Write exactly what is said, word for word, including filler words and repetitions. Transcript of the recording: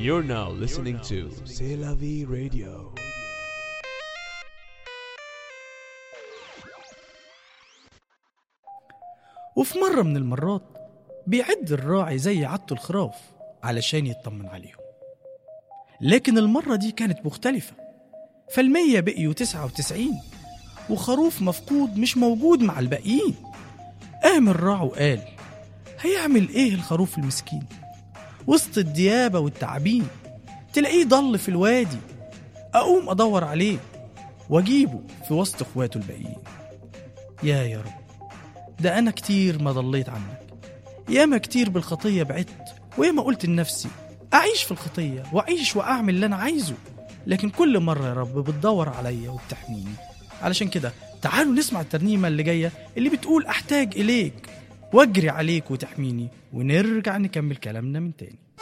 You're now listening to C'est la vie radio. وفي مرة من المرات بيعد الراعي زي عادته الخراف علشان يطمن عليهم، لكن المرة دي كانت مختلفة، فالمية بقيوا تسعة وتسعين وخروف مفقود مش موجود مع الباقيين. قام الراعي وقال هيعمل ايه الخروف المسكين وسط الديابة والتعابين؟ تلاقيه ضل في الوادي، اقوم ادور عليه واجيبه في وسط اخواته الباقيين. يا يا رب، ده أنا كتير ما ضليت عنك، ياما كتير بالخطية بعدت، وياما قلت لنفسي أعيش في الخطية وأعيش وأعمل اللي أنا عايزه، لكن كل مرة يا رب بتدور عليا وبتحميني. علشان كده تعالوا نسمع الترنيمة اللي جاية اللي بتقول أحتاج إليك وأجري عليك وتحميني، ونرجع نكمل كلامنا من تاني.